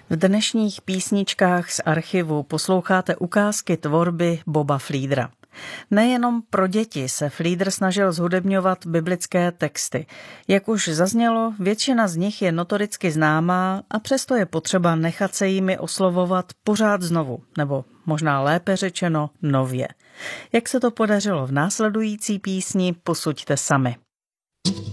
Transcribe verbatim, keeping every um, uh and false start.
V dnešních písničkách z archivu posloucháte ukázky tvorby Boba Fleedera. Nejenom pro děti se Fleeder snažil zhudebňovat biblické texty. Jak už zaznělo, většina z nich je notoricky známá a přesto je potřeba nechat se jimi oslovovat pořád znovu, nebo možná lépe řečeno nově. Jak se to podařilo v následující písni, posuďte sami.